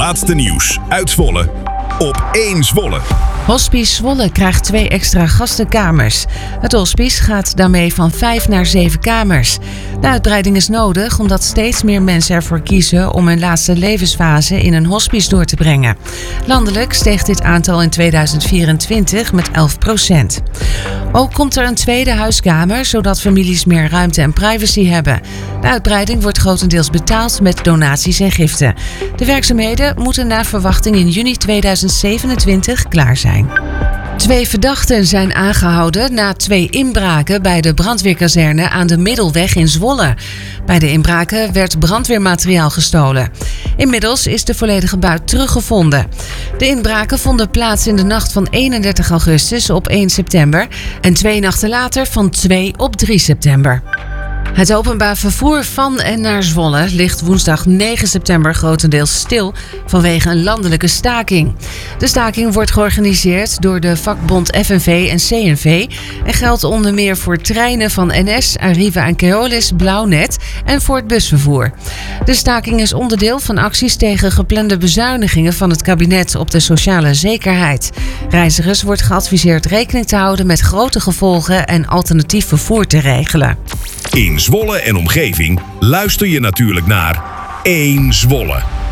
laatste nieuws uit Zwolle op 1 Zwolle. Hospice Zwolle krijgt 2 extra gastenkamers. Het hospice gaat daarmee van 5 naar 7 kamers. De uitbreiding is nodig omdat steeds meer mensen ervoor kiezen om hun laatste levensfase in een hospice door te brengen. Landelijk steeg dit aantal in 2024 met 11%. Ook komt er een tweede huiskamer, zodat families meer ruimte en privacy hebben. De uitbreiding wordt grotendeels betaald met donaties en giften. De werkzaamheden moeten naar verwachting in juni 2027 klaar zijn. 2 verdachten zijn aangehouden na 2 inbraken bij de brandweerkazerne aan de Middelweg in Zwolle. Bij de inbraken werd brandweermateriaal gestolen. Inmiddels is de volledige buit teruggevonden. De inbraken vonden plaats in de nacht van 31 augustus op 1 september en 2 nachten later van 2 op 3 september. Het openbaar vervoer van en naar Zwolle ligt woensdag 9 september grotendeels stil vanwege een landelijke staking. De staking wordt georganiseerd door de vakbond FNV en CNV en geldt onder meer voor treinen van NS, Arriva en Keolis, Blauwnet en voor het busvervoer. De staking is onderdeel van acties tegen geplande bezuinigingen van het kabinet op de sociale zekerheid. Reizigers wordt geadviseerd rekening te houden met grote gevolgen en alternatief vervoer te regelen. In Zwolle en omgeving luister je natuurlijk naar 1 Zwolle.